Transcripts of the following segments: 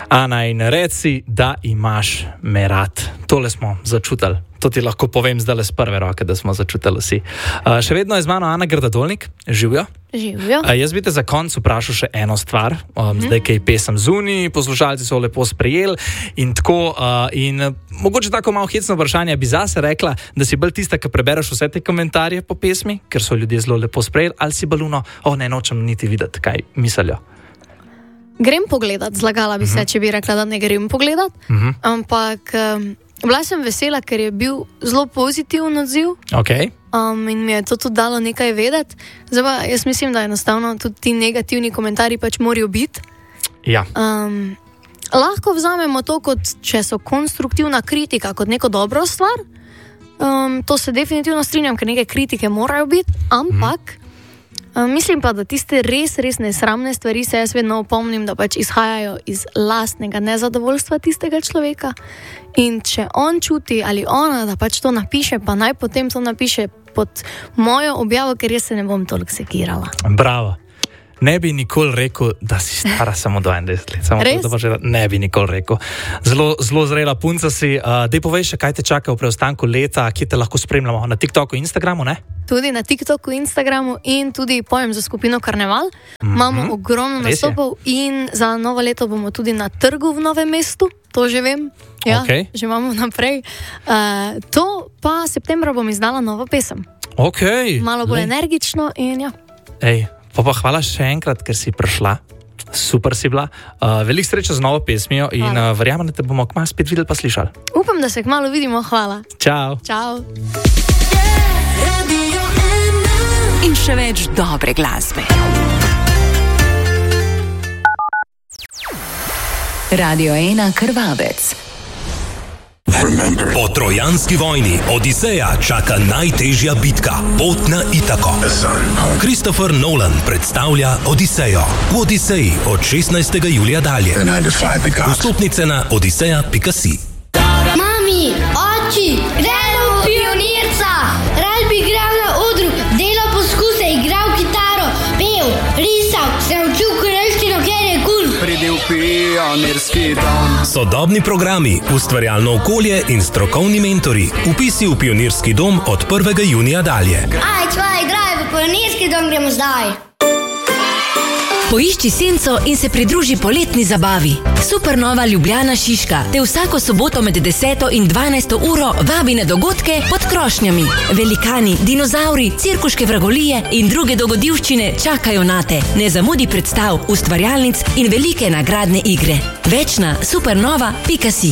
Ana, in reci, da imaš me rad. Tole smo začutili. To ti lahko povem zdaj z prve roke, da smo začutili vsi. Še vedno je z mano Ana Grdadolnik. Živijo? Živijo. Jaz bi te za konec vprašal še eno stvar. Zdaj, kaj pesem zunaj, poslušalci so lepo sprejeli in tako. In mogoče tako malo hecno vprašanje, bi zase rekla, da si bolj tista, ki prebereš vse te komentarje po pesmi, ker so ljudje zelo lepo sprejeli, ali si bolj ne nočem niti videti, kaj mislijo. Grem pogledat, zlagala bi se, če bi rekla, da ne grem pogledat, ampak bila sem vesela, ker je bil zelo pozitiven odziv. Okay. In mi je to tudi dalo nekaj vedeti. Zdaj pa jaz mislim, da enostavno tudi ti negativni komentarji pač morajo biti. Ja. Lahko vzamemo to, kot če so konstruktivna kritika, kot neko dobro stvar. To se definitivno strinjam, ker neke kritike morajo biti, ampak mislim pa, da tiste res nesramne stvari se jaz vedno opomnim, da pač izhajajo iz lastnega nezadovoljstva tistega človeka. In če on čuti ali ona, da pač to napiše, pa naj potem to napiše pod mojo objavo, ker jaz se ne bom toliko sekirala. Bravo. Ne bi nikoli rekel, da si stara samo 22 let. Samo to, ne bi nikoli rekel. Zelo zrela punca si. Dej povej še, kaj te čaka v preostanku leta, kje te lahko spremljamo? Na TikToku, Instagramu, ne? Tudi na TikToku, Instagramu in tudi pojem za skupino Karneval. Imamo ogromno nastopov in za novo leto bomo tudi na trgu v Novem mestu. To že vem. Ja, že imamo naprej. To pa septembra bom izdala novo pesem. Malo bolj energično in ja. Pa hvala še enkrat, ker si prišla. Super si bila. Veliko sreče z novo pesmijo in verjamem, da te bomo kmalu spet videli pa slišali. Upam, da se kmalu vidimo. Hvala. Čau. Čau. In še več dobre glasbe. Radio 1 Krvavec. Po trojanski vojni Odiseja čaka najtežja bitka, pot na Itako. Christopher Nolan predstavlja Odisejo. V Odiseji od 16. julija dalje. Vstopnice na odiseja.si. Mami, oči, gremo v Pionirca. Rad bi igral na odru, delal poskuse, igral kitaro, pel, risal, se učil korejščino, ker je kul. Pridi v Pionirski dom. Sodobni programi, ustvarjalno okolje in strokovni mentori. Vpisi v Pionirski dom od 1. junija dalje. Aj, čvaj, graj, v Pionirski dom gremo zdaj. Poišči senco in se pridruži poletni zabavi. Supernova Ljubljana Šiška te vsako soboto med 10. in 12. uro vabi na dogodke pod krošnjami. Velikani, dinozauri, cirkuške vragolije in druge dogodivščine čakajo nate. Ne zamudi predstav, ustvarjalnic in velike nagradne igre. Več na supernova.si.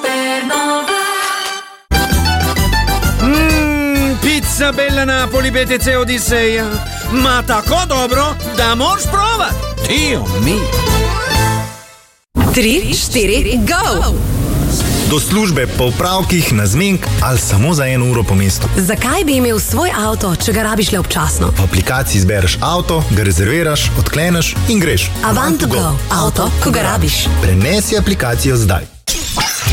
Pizza Bella Napoli BTC Odiseja. Ma tako dobro, da moraš provat. Dio mi. 3, 4, go! Do službe, po opravkih, na zmenk ali samo za 1 uro po mestu. Zakaj bi imel svoj avto, če ga rabiš le občasno? V aplikaciji izbereš avto, ga rezerviraš, odkleneš in greš. Avant to go. Avto, ko ga rabiš. Prenesi aplikacijo zdaj.